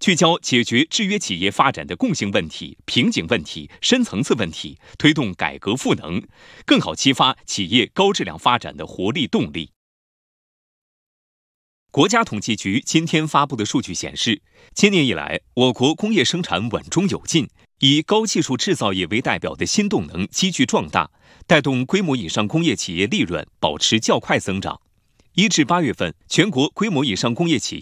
聚焦解决制约企业发展的共性问题、瓶颈问题、深层次问题，推动改革赋能，更好激发企业高质量发展的活力动力。国家统计局今天发布的数据显示，今年以来，我国工业生产稳中有进，以高技术制造业为代表的新动能急剧壮大，带动规模以上工业企业利润保持较快增长。1至8月份，全国规模以上工业企业